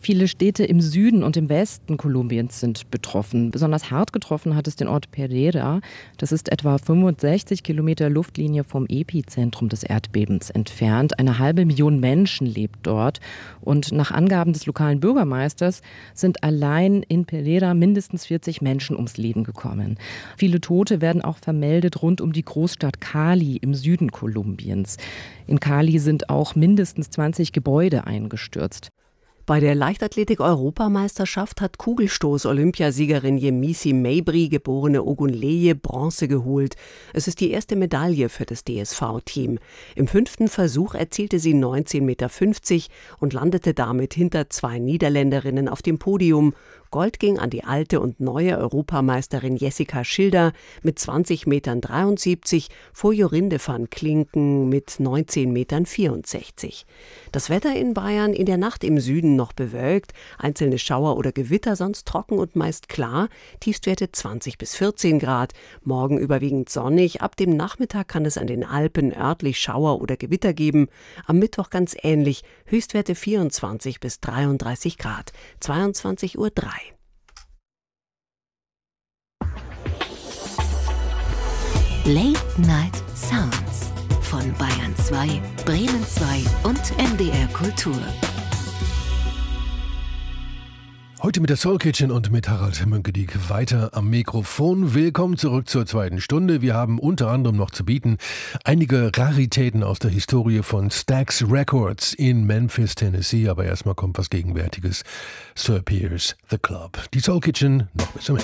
Viele Städte im Süden und im Westen Kolumbiens sind betroffen. Besonders hart getroffen hat es den Ort Pereira. Das ist etwa 65 Kilometer Luftlinie vom Epizentrum des Erdbebens entfernt. 500.000 Menschen lebt dort. Und nach Angaben des lokalen Bürgermeisters sind allein in Pereira mindestens 40 Menschen ums Leben gekommen. Viele Tote werden auch vermeldet rund um die Großstadt Cali im Süden Kolumbiens. In Cali sind auch mindestens 20 Gebäude eingestürzt. Bei der Leichtathletik-Europameisterschaft hat Kugelstoß-Olympiasiegerin Yemisi Mabry, geborene Ogunleye, Bronze geholt. Es ist die erste Medaille für das DSV-Team. Im 5. Versuch erzielte sie 19,50 Meter und landete damit hinter 2 Niederländerinnen auf dem Podium. Gold ging an die alte und neue Europameisterin Jessica Schilder mit 20,73 Metern vor Jorinde van Klinken mit 19,64 Metern. Das Wetter in Bayern in der Nacht im Süden noch bewölkt, einzelne Schauer oder Gewitter, sonst trocken und meist klar, Tiefstwerte 20 bis 14 Grad, morgen überwiegend sonnig, ab dem Nachmittag kann es an den Alpen örtlich Schauer oder Gewitter geben, am Mittwoch ganz ähnlich, Höchstwerte 24 bis 33 Grad, 22:03 Uhr. Late Night Sounds von Bayern 2, Bremen 2 und NDR Kultur. Heute mit der Soul Kitchen und mit Harald Münkedieck weiter am Mikrofon. Willkommen zurück zur zweiten Stunde. Wir haben unter anderem noch zu bieten einige Raritäten aus der Historie von Stax Records in Memphis, Tennessee. Aber erstmal kommt was Gegenwärtiges. Sir Piers, The Club. Die Soul Kitchen noch bis zum Ende.